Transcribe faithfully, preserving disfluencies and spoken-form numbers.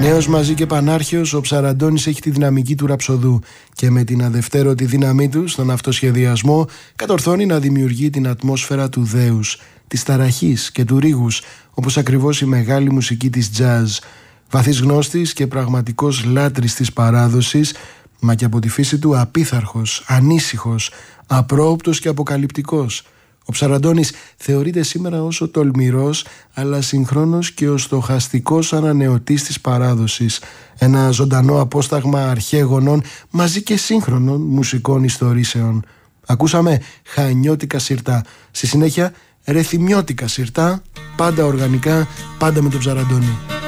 Νέος μαζί και πανάρχαιος, ο Ψαραντώνης έχει τη δυναμική του ραψοδού και με την αδευτέρωτη δύναμή του στον αυτοσχεδιασμό κατορθώνει να δημιουργεί την ατμόσφαιρα του δέους, της ταραχής και του ρίγους, όπως ακριβώς η μεγάλη μουσική της jazz. Βαθύς γνώστης και πραγματικός λάτρης της παράδοσης, μα και από τη φύση του απίθαρχος, ανήσυχος, απρόοπτος και αποκαλυπτικός. Ο Ψαραντώνης θεωρείται σήμερα ως ο τολμηρός αλλά συγχρόνως και ο στοχαστικός ανανεωτής της παράδοσης, ένα ζωντανό απόσταγμα αρχαίγονων μαζί και σύγχρονων μουσικών ιστορήσεων. Ακούσαμε χανιώτικα σιρτά, στη συνέχεια ρεθιμιώτικα σιρτά, πάντα οργανικά, πάντα με τον Ψαραντώνη.